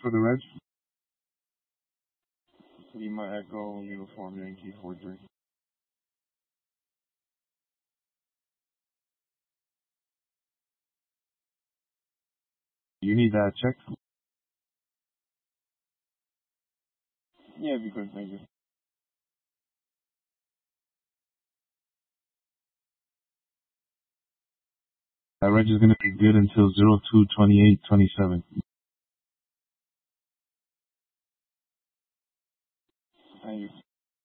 for the reg? Lima Echo Uniform Yankee 43. You need that checked? Yeah, if you could, thank you. That reg is going to be good until 02/28/27.